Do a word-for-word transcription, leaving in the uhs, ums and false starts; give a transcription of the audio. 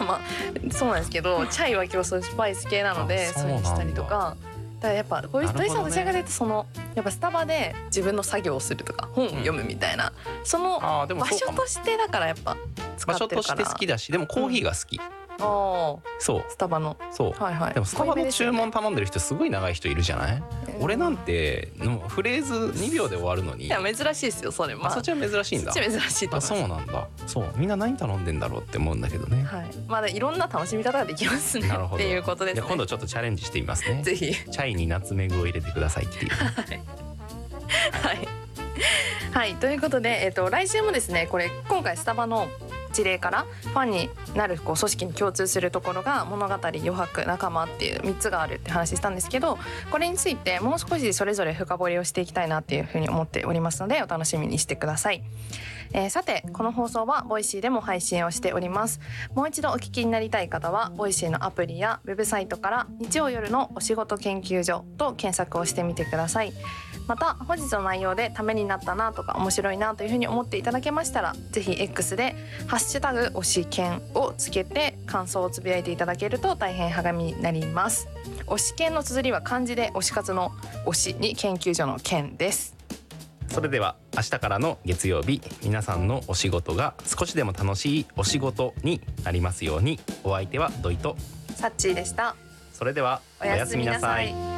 まあそうなんですけどチャイは今日そういうスパイス系なのでそういうのしたりとか。だからやっぱこういう土井さんどちらかというとそのやっぱスタバで自分の作業をするとか本を読むみたいな、うん、その場所としてだからやっぱ使ってるから場所として好きだしでもコーヒーが好き、うん、 あそうスタバのそう、はいはい、でもスタバの注文頼んでる人すごい長い人いるじゃない、えー、俺なんてフレーズにびょうで終わるのにいや珍しいですよそれ、まあ、 そっちは珍しいんだそっちは珍しいと思います。 あそうなんだそうみんな何頼んでんだろうって思うんだけどね、 はい、まだいろんな楽しみ方ができますねっていうことですね。 今度ちょっとチャレンジしてみますね。 ぜひチャイにナツメグを入れてくださいっていうはいはいはい、ということで、えーと、来週もですねこれ今回スタバの事例からファンになるこう組織に共通するところが物語、余白、仲間っていうみっつがあるって話したんですけどこれについてもう少しそれぞれ深掘りをしていきたいなっていうふうに思っておりますのでお楽しみにしてください。えー、さてこの放送はボイシーでも配信をしております。もう一度お聞きになりたい方はボイシーのアプリやウェブサイトから日曜夜のお仕事研究所と検索をしてみてください。また本日の内容でためになったなとか面白いなというふうに思っていただけましたらぜひ X でハッシュタグ推し研をつけて感想をつぶやいていただけると大変励みになります。推し研の綴りは漢字で推し活の推しに研究所の研です。 それでは明日からの月曜日皆さんのお仕事が少しでも楽しいお仕事になりますように。お相手は土井とサッチーでした。 それではおやすみなさい。